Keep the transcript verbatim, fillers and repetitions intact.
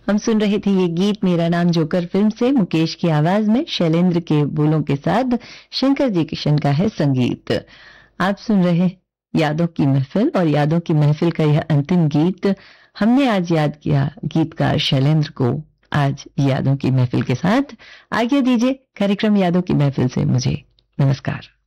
हम सुन रहे थे ये गीत मेरा नाम जोकर फिल्म से, मुकेश की आवाज में, शैलेंद्र के बोलों के साथ शंकर जी किशन का है संगीत। आप सुन रहे यादों की महफिल, और यादों की महफिल का यह अंतिम गीत हमने आज याद किया गीतकार शैलेंद्र को, आज यादों की महफिल के साथ। आज्ञा दीजिए कार्यक्रम यादों की महफिल से मुझे। नमस्कार।